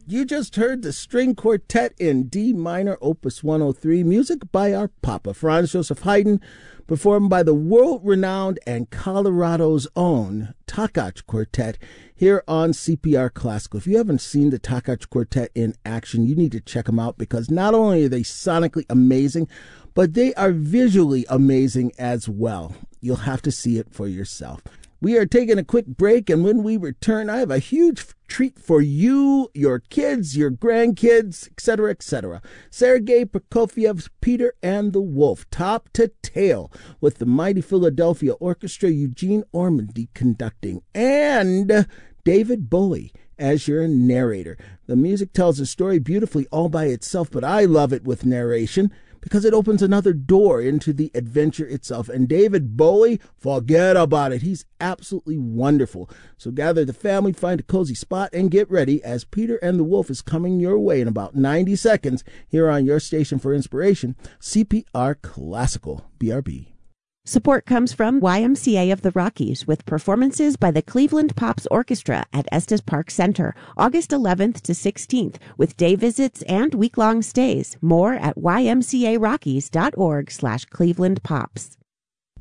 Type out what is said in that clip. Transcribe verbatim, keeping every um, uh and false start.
You just heard the string quartet in D minor, opus one oh three, music by our Papa, Franz Joseph Haydn, performed by the world-renowned and Colorado's own Takach Quartet here on C P R Classical. If you haven't seen the Takach Quartet in action, you need to check them out because not only are they sonically amazing, but they are visually amazing as well. You'll have to see it for yourself. We are taking a quick break, and when we return, I have a huge treat for you, your kids, your grandkids, et cetera, et cetera. Sergei Prokofiev's Peter and the Wolf, top to tail, with the mighty Philadelphia Orchestra, Eugene Ormandy conducting, and David Bowie as your narrator. The music tells a story beautifully all by itself, but I love it with narration, because it opens another door into the adventure itself. And David Bowie, forget about it. He's absolutely wonderful. So gather the family, find a cozy spot, and get ready as Peter and the Wolf is coming your way in about ninety seconds here on your station for inspiration, C P R Classical. B R B. Support comes from Y M C A of the Rockies with performances by the Cleveland Pops Orchestra at Estes Park Center, August eleventh to sixteenth, with day visits and week-long stays. More at y m c a rockies dot org slash Cleveland Pops.